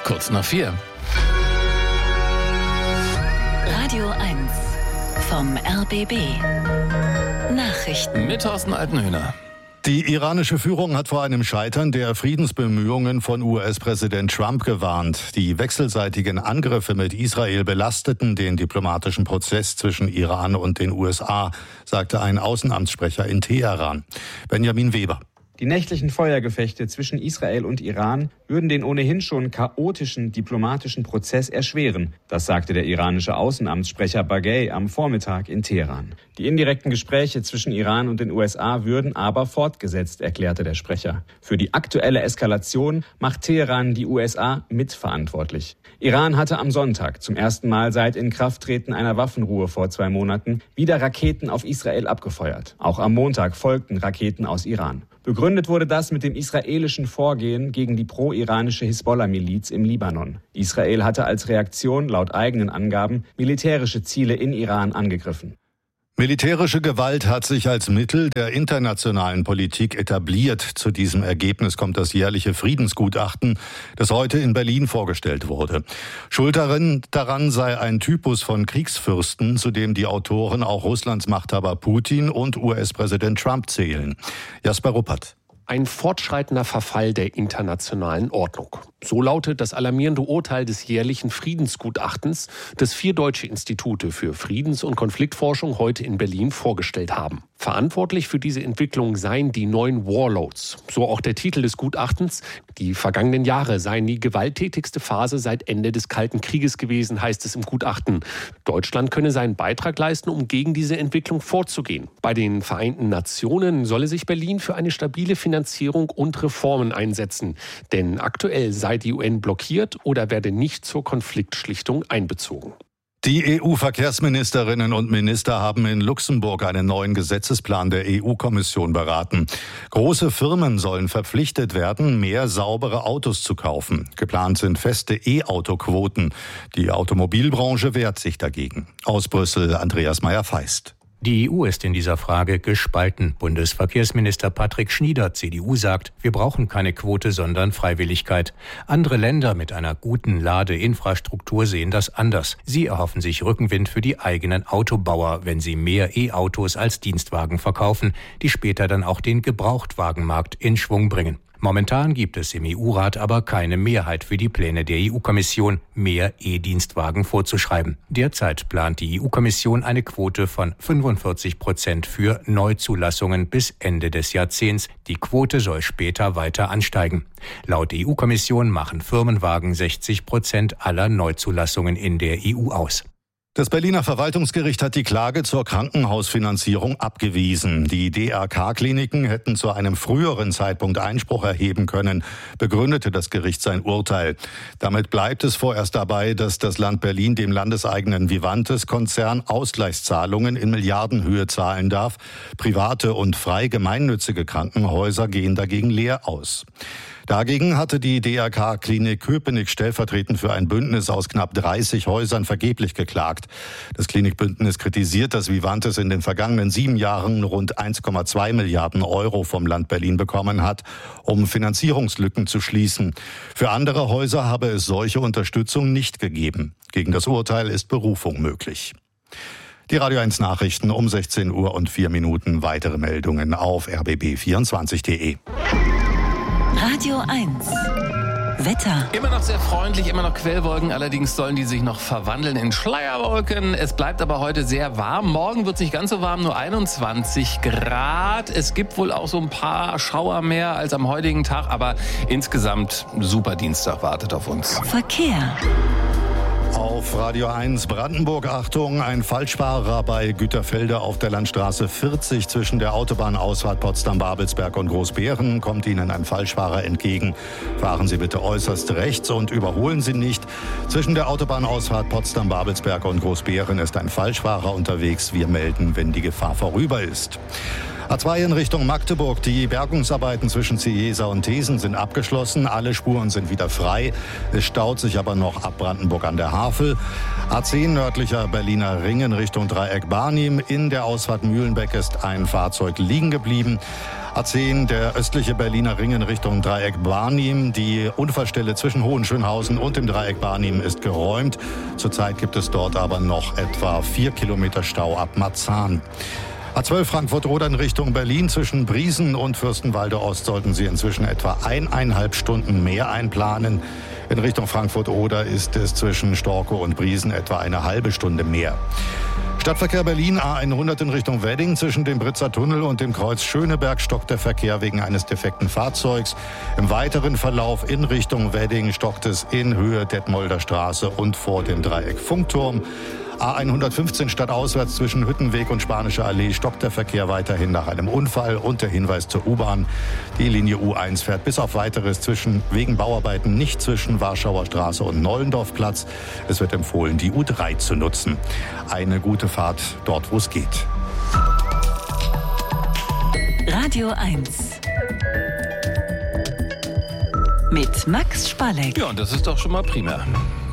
Kurz nach 4. Radio 1 vom RBB. Nachrichten Mit Thorsten Altenhöhner. Die iranische Führung hat vor einem Scheitern der Friedensbemühungen von US-Präsident Trump gewarnt. Die wechselseitigen Angriffe mit Israel belasteten den diplomatischen Prozess zwischen Iran und den USA, sagte ein Außenamtssprecher in Teheran. Benjamin Weber. Die nächtlichen Feuergefechte zwischen Israel und Iran würden den ohnehin schon chaotischen diplomatischen Prozess erschweren. Das sagte der iranische Außenamtssprecher Baghei am Vormittag in Teheran. Die indirekten Gespräche zwischen Iran und den USA würden aber fortgesetzt, erklärte der Sprecher. Für die aktuelle Eskalation macht Teheran die USA mitverantwortlich. Iran hatte am Sonntag zum ersten Mal seit Inkrafttreten einer Waffenruhe vor 2 Monaten wieder Raketen auf Israel abgefeuert. Auch am Montag folgten Raketen aus Iran. Begründet wurde das mit dem israelischen Vorgehen gegen die pro-iranische Hisbollah-Miliz im Libanon. Israel hatte als Reaktion laut eigenen Angaben militärische Ziele in Iran angegriffen. Militärische Gewalt hat sich als Mittel der internationalen Politik etabliert. Zu diesem Ergebnis kommt das jährliche Friedensgutachten, das heute in Berlin vorgestellt wurde. Schuld daran sei ein Typus von Kriegsfürsten, zu dem die Autoren auch Russlands Machthaber Putin und US-Präsident Trump zählen. Jasper Ruppert. Ein fortschreitender Verfall der internationalen Ordnung. So lautet das alarmierende Urteil des jährlichen Friedensgutachtens, das 4 deutsche Institute für Friedens- und Konfliktforschung heute in Berlin vorgestellt haben. Verantwortlich für diese Entwicklung seien die neuen Warlords. So auch der Titel des Gutachtens. Die vergangenen Jahre seien die gewalttätigste Phase seit Ende des Kalten Krieges gewesen, heißt es im Gutachten. Deutschland könne seinen Beitrag leisten, um gegen diese Entwicklung vorzugehen. Bei den Vereinten Nationen solle sich Berlin für eine stabile Finanzierung und Reformen einsetzen. Denn aktuell sei die UN blockiert oder werde nicht zur Konfliktschlichtung einbezogen. Die EU-Verkehrsministerinnen und Minister haben in Luxemburg einen neuen Gesetzesplan der EU-Kommission beraten. Große Firmen sollen verpflichtet werden, mehr saubere Autos zu kaufen. Geplant sind feste E-Auto-Quoten. Die Automobilbranche wehrt sich dagegen. Aus Brüssel Andreas Meyer-Feist. Die EU ist in dieser Frage gespalten. Bundesverkehrsminister Patrick Schnieder, CDU, sagt, wir brauchen keine Quote, sondern Freiwilligkeit. Andere Länder mit einer guten Ladeinfrastruktur sehen das anders. Sie erhoffen sich Rückenwind für die eigenen Autobauer, wenn sie mehr E-Autos als Dienstwagen verkaufen, die später dann auch den Gebrauchtwagenmarkt in Schwung bringen. Momentan gibt es im EU-Rat aber keine Mehrheit für die Pläne der EU-Kommission, mehr E-Dienstwagen vorzuschreiben. Derzeit plant die EU-Kommission eine Quote von 45% für Neuzulassungen bis Ende des Jahrzehnts. Die Quote soll später weiter ansteigen. Laut EU-Kommission machen Firmenwagen 60% aller Neuzulassungen in der EU aus. Das Berliner Verwaltungsgericht hat die Klage zur Krankenhausfinanzierung abgewiesen. Die DRK-Kliniken hätten zu einem früheren Zeitpunkt Einspruch erheben können, begründete das Gericht sein Urteil. Damit bleibt es vorerst dabei, dass das Land Berlin dem landeseigenen Vivantes-Konzern Ausgleichszahlungen in Milliardenhöhe zahlen darf. Private und frei gemeinnützige Krankenhäuser gehen dagegen leer aus. Dagegen hatte die DRK-Klinik Köpenick stellvertretend für ein Bündnis aus knapp 30 Häusern vergeblich geklagt. Das Klinikbündnis kritisiert, dass Vivantes in den vergangenen 7 Jahren rund 1,2 Milliarden Euro vom Land Berlin bekommen hat, um Finanzierungslücken zu schließen. Für andere Häuser habe es solche Unterstützung nicht gegeben. Gegen das Urteil ist Berufung möglich. Die Radio 1 Nachrichten um 16 Uhr und 4 Minuten. Weitere Meldungen auf rbb24.de. Radio 1 Wetter. Immer noch sehr freundlich, immer noch Quellwolken, allerdings sollen die sich noch verwandeln in Schleierwolken. Es bleibt aber heute sehr warm. Morgen wird es nicht ganz so warm, nur 21 Grad. Es gibt wohl auch so ein paar Schauer mehr als am heutigen Tag, aber insgesamt super Dienstag wartet auf uns. Verkehr. Auf Radio 1 Brandenburg, Achtung, ein Falschfahrer bei Güterfelde auf der Landstraße 40 zwischen der Autobahnausfahrt Potsdam-Babelsberg und Großbeeren kommt Ihnen ein Falschfahrer entgegen. Fahren Sie bitte äußerst rechts und überholen Sie nicht. Zwischen der Autobahnausfahrt Potsdam-Babelsberg und Großbeeren ist ein Falschfahrer unterwegs. Wir melden, wenn die Gefahr vorüber ist. A2 in Richtung Magdeburg. Die Bergungsarbeiten zwischen Cieza und Thesen sind abgeschlossen. Alle Spuren sind wieder frei. Es staut sich aber noch ab Brandenburg an der Havel. A10 nördlicher Berliner Ring in Richtung Dreieck Barnim. In der Ausfahrt Mühlenbeck ist ein Fahrzeug liegen geblieben. A10, der östliche Berliner Ring in Richtung Dreieck Barnim. Die Unfallstelle zwischen Hohenschönhausen und dem Dreieck Barnim ist geräumt. Zurzeit gibt es dort aber noch etwa 4 Kilometer Stau ab Marzahn. A12 Frankfurt-Oder in Richtung Berlin. Zwischen Briesen und Fürstenwalde Ost sollten Sie inzwischen etwa 1,5 Stunden mehr einplanen. In Richtung Frankfurt-Oder ist es zwischen Storkow und Briesen etwa eine halbe Stunde mehr. Stadtverkehr Berlin, A100 in Richtung Wedding. Zwischen dem Britzer Tunnel und dem Kreuz Schöneberg stockt der Verkehr wegen eines defekten Fahrzeugs. Im weiteren Verlauf in Richtung Wedding stockt es in Höhe Detmolder Straße und vor dem Dreieck Funkturm. A115 stadtauswärts zwischen Hüttenweg und Spanische Allee stockt der Verkehr weiterhin nach einem Unfall. Und der Hinweis zur U-Bahn: Die Linie U1 fährt bis auf Weiteres wegen Bauarbeiten nicht zwischen Warschauer Straße und Nollendorfplatz. Es wird empfohlen, die U3 zu nutzen. Eine gute Fahrt dort, wo es geht. Radio 1 mit Max Spalleck. Ja, und das ist doch schon mal prima.